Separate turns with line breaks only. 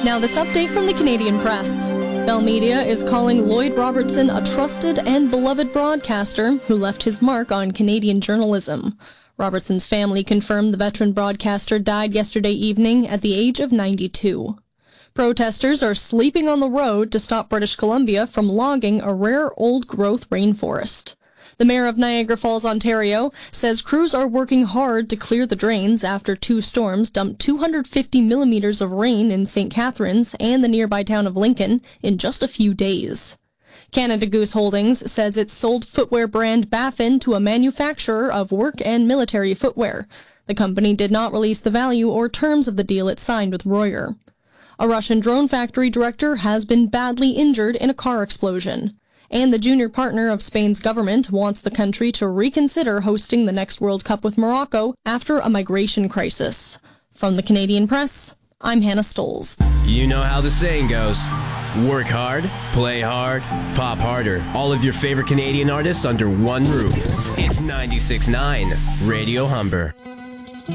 Now this update from the Canadian Press. Bell Media is calling Lloyd Robertson a trusted and beloved broadcaster who left his mark on Canadian journalism. Robertson's family confirmed the veteran broadcaster died yesterday evening at the age of 92. Protesters are sleeping on the road to stop British Columbia from logging a rare old-growth rainforest. The mayor of Niagara Falls, Ontario, says crews are working hard to clear the drains after two storms dumped 250 millimeters of rain in St. Catharines and the nearby town of Lincoln in just a few days. Canada Goose Holdings says it sold footwear brand Baffin to a manufacturer of work and military footwear. The company did not release the value or terms of the deal it signed with Royer. A Russian drone factory director has been badly injured in a car explosion. And the junior partner of Spain's government wants the country to reconsider hosting the next World Cup with Morocco after a migration crisis. From the Canadian Press, I'm Hannah Stoles.
You know how the saying goes. Work hard, play hard, pop harder. All of your favorite Canadian artists under one roof. It's 96.9 Radio Humber.